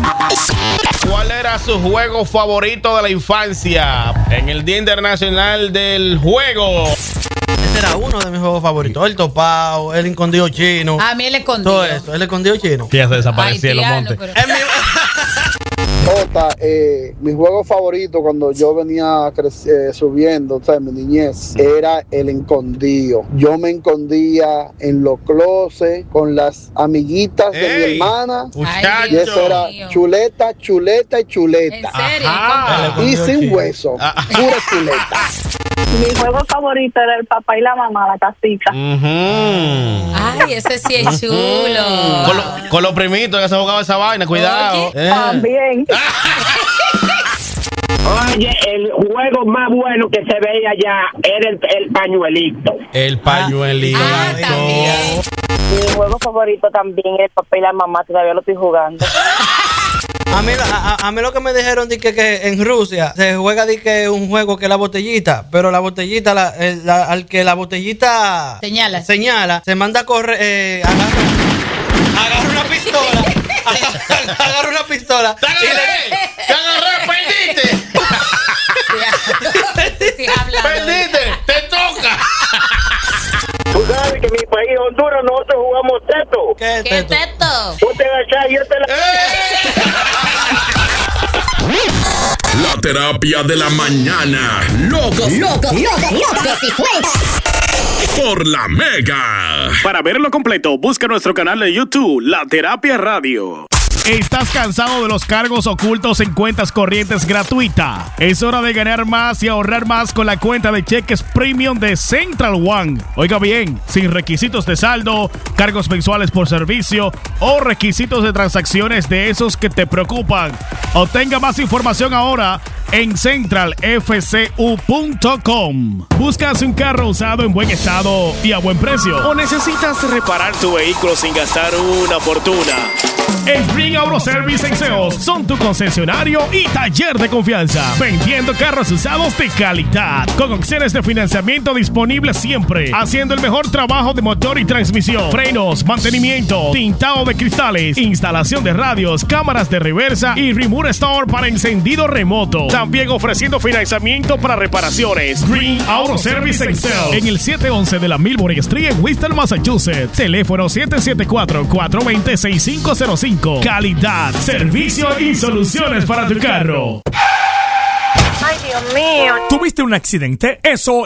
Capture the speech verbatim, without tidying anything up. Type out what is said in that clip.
¿Cuál era su juego favorito de la infancia en el Día Internacional del Juego? Ese era uno de mis juegos favoritos. El topao, el escondido chino. A mí el escondido. Todo eso, el escondido chino. Que ya se desaparecía en los montes. Pero... Jota, eh, mi juego favorito cuando yo venía eh, subiendo, o sea, en mi niñez, era el escondido. Yo me escondía en los closets con las amiguitas de mi hermana. Muchacho. Y eso era chuleta, chuleta y chuleta. ¿En serio? Ajá. Y sin hueso, Ah. pura chuleta. Mi juego favorito era el papá y la mamá, la casita. Uh-huh. Ay, ese sí es chulo. Con, lo, con los primitos que se jugaba esa vaina, cuidado. Oye, Eh. También. Oye, el juego más bueno que se veía allá era el, el pañuelito. El pañuelito. Ah, también. Mi juego favorito también es el papá y la mamá, todavía lo estoy jugando. A mí, a, a, a mí lo que me dijeron di que, que en Rusia se juega di que un juego que es la botellita, pero la botellita, la, el, la, al que la botellita Señala. señala, se manda a correr, eh, agarra, agarra una pistola, agarra, agarra una pistola. ¡Te agarré! ¡Te agarré! ¡Perdiste! Sí, habla. ¡Perdiste! ¡Te toca! Tú sabes que en mi país, Honduras, nosotros jugamos teto. ¿Qué es ¿Qué es esto? esto? Tú te agachas y yo te la... La terapia de la mañana. Locos, Locos, locos, locos y sueltas. por la Mega. Para verlo completo, busca nuestro canal de YouTube, La Terapia Radio. ¿Estás cansado de los cargos ocultos en cuentas corrientes gratuitas? Es hora de ganar más y ahorrar más con la cuenta de cheques premium de Central One. Oiga bien, sin requisitos de saldo, cargos mensuales por servicio o requisitos de transacciones de esos que te preocupan. Obtenga más información ahora en central f c u punto com. ¿Buscas un carro usado en buen estado y a buen precio? ¿O necesitas reparar tu vehículo sin gastar una fortuna? En Green Auto Service en Seos son tu concesionario y taller de confianza, vendiendo carros usados de calidad, con opciones de financiamiento disponibles siempre, haciendo el mejor trabajo de motor y transmisión, frenos, mantenimiento, tintado de cristales, instalación de radios, cámaras de reversa y remote store para encendido remoto. También ofreciendo financiamiento para reparaciones. Green Auto Service en Seos, en el siete once de la Millbury Street en Worcester, Massachusetts. Teléfono siete siete cuatro, cuatro dos cero, seis cinco cero cinco. Calidad, servicio y soluciones para tu carro. Ay, Dios mío. ¿Tuviste un accidente? Eso